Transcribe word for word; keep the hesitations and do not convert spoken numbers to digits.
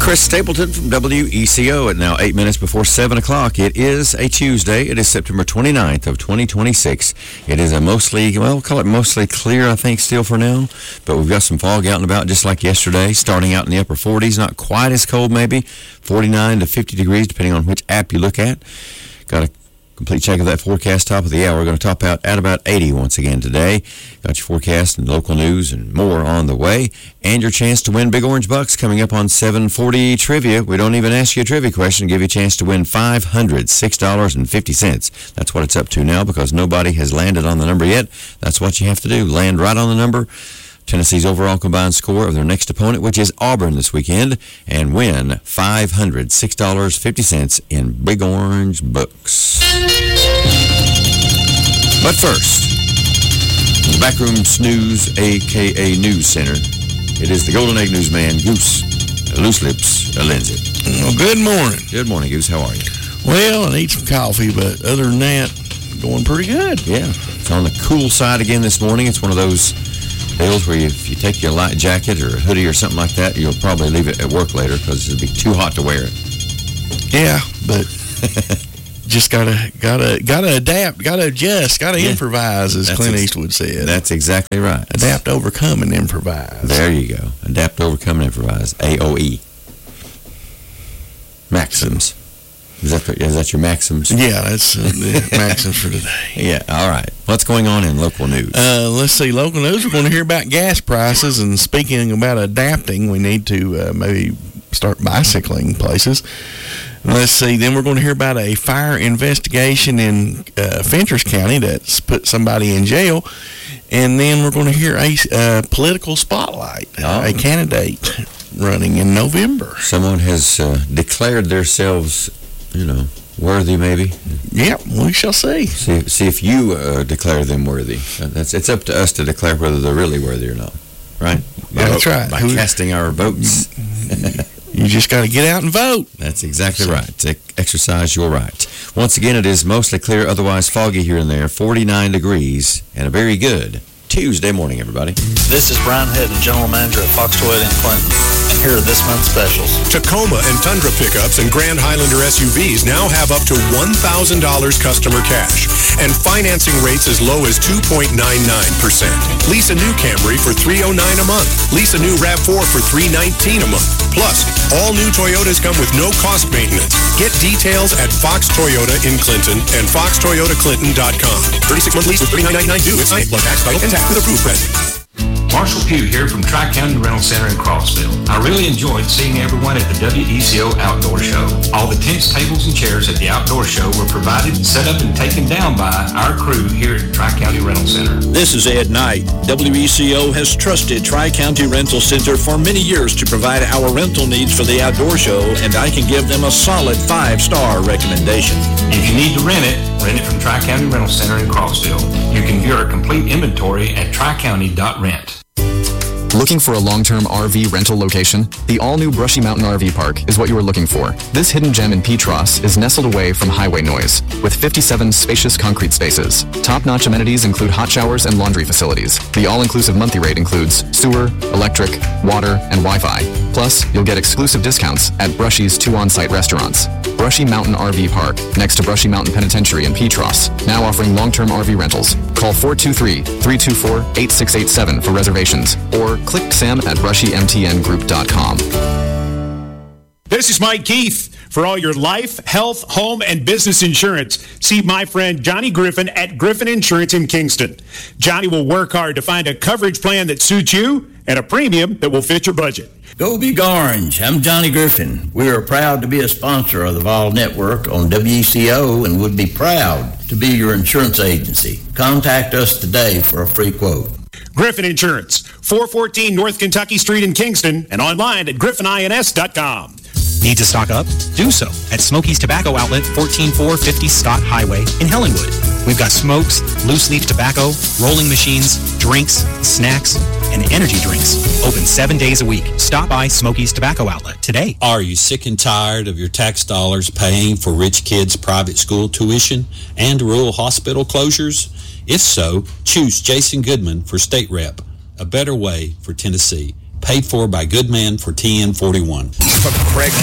Chris Stapleton from W E C O at now eight minutes before seven o'clock. It is a Tuesday. It is September twenty-ninth of twenty twenty-six. It is a mostly, well, we'll call it mostly clear, I think, still for now. But we've got some fog out and about just like yesterday, starting out in the upper forties. Not quite as cold, maybe. forty-nine to fifty degrees, depending on which app you look at. Got a complete check of that forecast top of the hour. We're going to top out at about eighty once again today. Got your forecast and local news and more on the way. And your chance to win Big Orange Bucks coming up on seven forty Trivia. We don't even ask you a trivia question. Give you a chance to win five hundred six dollars and fifty cents. That's what it's up to now because nobody has landed on the number yet. That's what you have to do. Land right on the number. Tennessee's overall combined score of their next opponent, which is Auburn this weekend, and win five hundred six dollars and fifty cents in Big Orange Bucks. But first, the Backroom Snooze, a k a. News Center. It is the Golden Egg Newsman, Goose, Loose Lips, Lindsay. Well, good morning. Good morning, Goose. How are you? Well, I need some coffee, but other than that, going pretty good. Yeah. It's on the cool side again this morning. It's one of those deals where you, if you take your light jacket or a hoodie or something like that, you'll probably leave it at work later because it'll be too hot to wear it. Yeah, but just gotta gotta gotta adapt, gotta adjust, gotta yeah. improvise, as that's Clint ex- Eastwood said. That's exactly right. Adapt, overcome, and improvise. There you go. Adapt, overcome, and improvise. A O E. Maxims. Is that, is that your maxims? Yeah, that's uh, the maxims for today. Yeah, all right. What's going on in local news? Uh, let's see. Local news, we're going to hear about gas prices. And speaking about adapting, we need to uh, maybe start bicycling places. Let's see. Then we're going to hear about a fire investigation in uh, Fentress County that's put somebody in jail. And then we're going to hear a uh, political spotlight, oh. a candidate running in November. Someone has uh, declared themselves, you know, worthy, maybe. Yeah, we shall see. See, see if you uh, declare them worthy. That's it's up to us to declare whether they're really worthy or not, right? Yeah, that's right. By Who, casting our votes. You just got to get out and vote. That's exactly so. right. To exercise your right. Once again, it is mostly clear, otherwise foggy here and there. forty-nine degrees and a very good Tuesday morning, everybody. This is Brian Hedden, General Manager at Fox Toyota in Clinton, and here are this month's specials. Tacoma and Tundra pickups and Grand Highlander S U Vs now have up to one thousand dollars customer cash and financing rates as low as two point nine nine percent. Lease a new Camry for three hundred nine dollars a month. Lease a new RAV four for three hundred nineteen dollars a month. Plus, all new Toyotas come with no cost maintenance. Get details at Fox Toyota in Clinton and fox toyota clinton dot com. thirty-six month lease with thirty-nine ninety-nine due. It's nice. Plus tax, title, and tax with approved credit. Marshall Pugh here from Tri-County Rental Center in Crossville. I really enjoyed seeing everyone at the W E C O Outdoor Show. All the tents, tables, and chairs at the outdoor show were provided, set up, and taken down by our crew here at Tri-County Rental Center. This is Ed Knight. W E C O has trusted Tri-County Rental Center for many years to provide our rental needs for the outdoor show, and I can give them a solid five-star recommendation. If you need to rent it, rent it from Tri-County Rental Center in Crossville. You can view our complete inventory at tri county dot rent. Looking for a long-term R V rental location? The all-new Brushy Mountain R V Park is what you are looking for. This hidden gem in Petros is nestled away from highway noise with fifty-seven spacious concrete spaces. Top-notch amenities include hot showers and laundry facilities. The all-inclusive monthly rate includes sewer, electric, water, and Wi-Fi. Plus, you'll get exclusive discounts at Brushy's two on-site restaurants. Brushy Mountain R V Park, next to Brushy Mountain Penitentiary in Petros, now offering long-term R V rentals. Call four two three, three two four, eight six eight seven for reservations, or click Sam at brushy m t n group dot com. This is Mike Keith. For all your life, health, home, and business insurance, see my friend Johnny Griffin at Griffin Insurance in Kingston. Johnny will work hard to find a coverage plan that suits you and a premium that will fit your budget. Go Big Orange. I'm Johnny Griffin. We are proud to be a sponsor of the Vol Network on W E C O and would be proud to be your insurance agency. Contact us today for a free quote. Griffin Insurance, four fourteen North Kentucky Street in Kingston, and online at griffin ins dot com. Need to stock up? Do so at Smoky's Tobacco Outlet, fourteen four fifty Scott Highway in Hellingwood. We've got smokes, loose leaf tobacco, rolling machines, drinks, snacks, and energy drinks. Open seven days a week. Stop by Smoky's Tobacco Outlet today. Are you sick and tired of your tax dollars paying for rich kids' private school tuition and rural hospital closures? If so, choose Jason Goodman for State Rep, a better way for Tennessee. paid for by Good Man for T N forty-one. From Craig